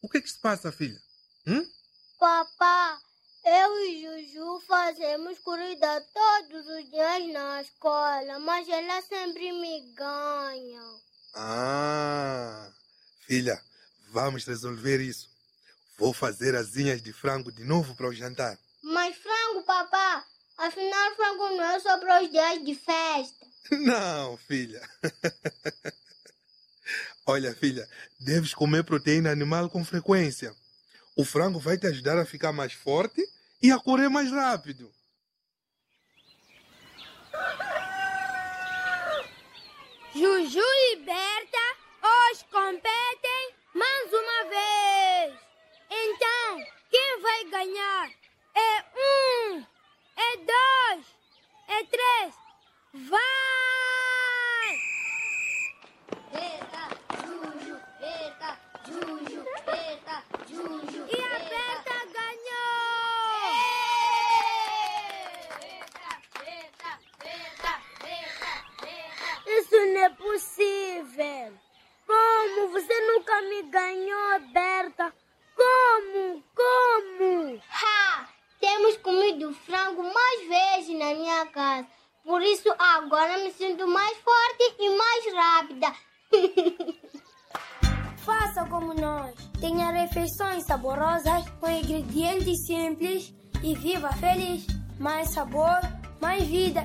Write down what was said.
O que é que se passa, filha? Hum? Papá, eu e Juju fazemos corrida todos os dias na escola, mas ela sempre me ganha. Ah, filha, vamos resolver isso. Vou fazer asinhas de frango de novo para o jantar. Mas frango, papá, afinal frango não é só para os dias de festa. Não, filha. Olha, filha, deves comer proteína animal com frequência. O frango vai te ajudar a ficar mais forte e a correr mais rápido. Juju e Berta hoje competem mais uma vez. Então, quem vai ganhar? É 1, é 2, é 3. Vai! Berta, Juju, Berta, Juju, Berta, Juju. E a Berta ganhou! Berta, Berta, Berta, Berta. Isso não é possível. Como? Você nunca me ganhou, Berta. Como? Ha! Temos comido frango mais vezes na minha casa. Por isso agora me sinto mais forte e mais rápida. Faça como nós. Tenha refeições saborosas com ingredientes simples e viva feliz. Mais sabor, mais vida.